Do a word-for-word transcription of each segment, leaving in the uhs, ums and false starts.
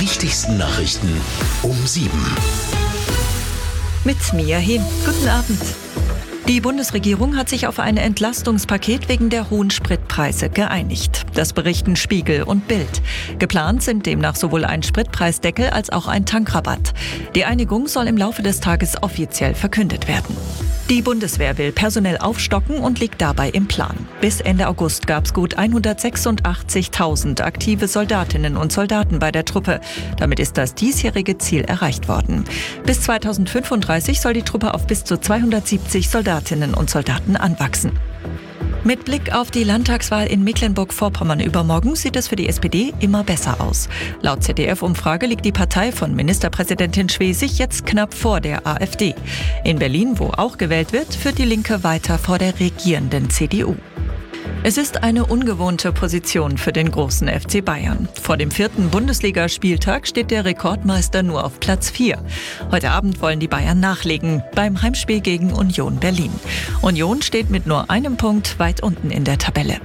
wichtigsten Nachrichten um sieben. Mit Mia Hin. Guten Abend. Die Bundesregierung hat sich auf ein Entlastungspaket wegen der hohen Spritpreise geeinigt. Das berichten Spiegel und Bild. Geplant sind demnach sowohl ein Spritpreisdeckel als auch ein Tankrabatt. Die Einigung soll im Laufe des Tages offiziell verkündet werden. Die Bundeswehr will personell aufstocken und liegt dabei im Plan. Bis Ende August gab es gut hundertsechsundachtzigtausend aktive Soldatinnen und Soldaten bei der Truppe. Damit ist das diesjährige Ziel erreicht worden. Bis zweitausendfünfunddreißig soll die Truppe auf bis zu zweihundertsiebzig Soldatinnen und Soldaten anwachsen. Mit Blick auf die Landtagswahl in Mecklenburg-Vorpommern übermorgen sieht es für die S P D immer besser aus. Laut Z D F-Umfrage liegt die Partei von Ministerpräsidentin Schwesig jetzt knapp vor der AfD. In Berlin, wo auch gewählt wird, führt die Linke weiter vor der regierenden C D U. Es ist eine ungewohnte Position für den großen F C Bayern. Vor dem vierten Bundesligaspieltag steht der Rekordmeister nur auf Platz vier. Heute Abend wollen die Bayern nachlegen beim Heimspiel gegen Union Berlin. Union steht mit nur einem Punkt weit unten in der Tabelle.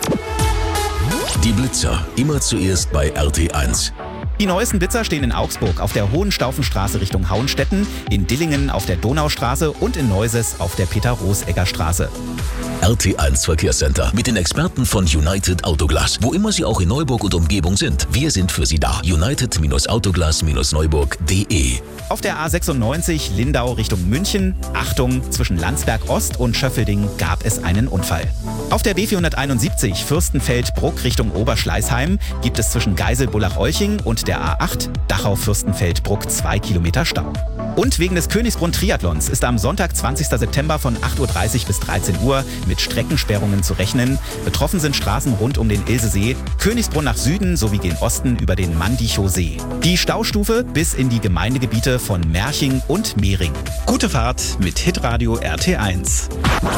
Die Blitzer, immer zuerst bei R T eins. Die neuesten Blitzer stehen in Augsburg auf der Hohenstaufenstraße Richtung Hauenstetten, in Dillingen auf der Donaustraße und in Neuses auf der Peter-Roos-Egger-Straße. R T eins Verkehrscenter mit den Experten von United Autoglas. Wo immer Sie auch in Neuburg und Umgebung sind, wir sind für Sie da. United Autoglas Neuburg punkt de. Auf der A sechsundneunzig Lindau Richtung München, Achtung, zwischen Landsberg Ost und Schöffelding gab es einen Unfall. Auf der B vierhunderteinundsiebzig Fürstenfeld-Bruck Richtung Oberschleißheim gibt es zwischen Geisel-Bullach-Olching und der A acht Dachau-Fürstenfeld-Bruck zwei Kilometer Stau. Und wegen des Königsbrunn-Triathlons ist am Sonntag, zwanzigsten September von acht Uhr dreißig bis dreizehn Uhr mit Streckensperrungen zu rechnen. Betroffen sind Straßen rund um den Ilsesee, Königsbrunn nach Süden sowie gen Osten über den Mandichow-See. Die Staustufe bis in die Gemeindegebiete von Merching und Mehring. Gute Fahrt mit Hitradio R T eins.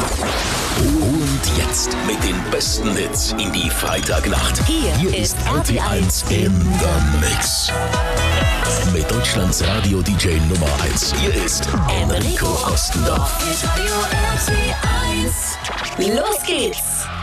Und jetzt mit den besten Hits in die Freitagnacht. Hier, Hier ist R T eins in the Mix. Mit Deutschlands Radio-D J Nummer eins. Hier ist Enrico Ostendorf. Radio R T eins. Los geht's!